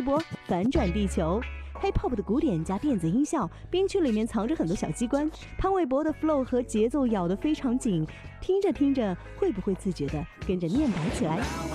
波，反转地球。Hip-Hop 的鼓点加电子音效，编曲里面藏着很多小机关。潘玮柏的 flow 和节奏咬得非常紧，听着听着，会不会自觉地跟着念白起来？